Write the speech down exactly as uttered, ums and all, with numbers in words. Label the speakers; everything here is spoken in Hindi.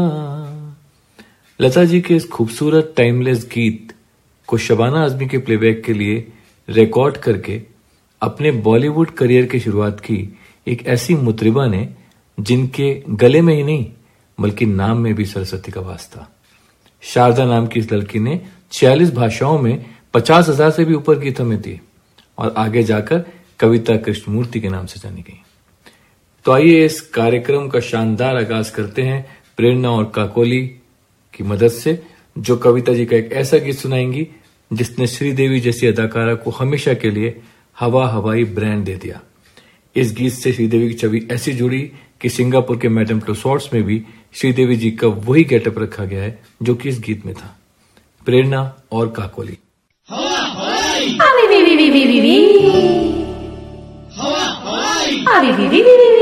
Speaker 1: लता जी के इस खूबसूरत टाइमलेस गीत को शबाना आजमी के प्लेबैक के लिए रिकॉर्ड करके अपने बॉलीवुड करियर की शुरुआत की एक ऐसी मुतरिबा ने जिनके गले में ही नहीं बल्कि नाम में भी सरस्वती का वास था। शारदा नाम की इस लड़की ने छियालीस भाषाओं में पचास हजार से भी ऊपर गीत हमें दिए और आगे जाकर कविता कृष्णमूर्ति के नाम से जानी गई। तो आइए इस कार्यक्रम का शानदार आगाज करते हैं प्रेरणा और काकोली की मदद से, जो कविता जी का एक ऐसा गीत सुनाएंगी जिसने श्रीदेवी जैसी अदाकारा को हमेशा के लिए हवा हवाई ब्रांड दे दिया। इस गीत से श्रीदेवी की छवि ऐसी जुड़ी कि सिंगापुर के मैडम टुसॉट्स में भी श्रीदेवी जी का वही गेटअप रखा गया है जो कि इस गीत में था। प्रेरणा और काकोली।
Speaker 2: हवा हवाई
Speaker 3: हवा हवाई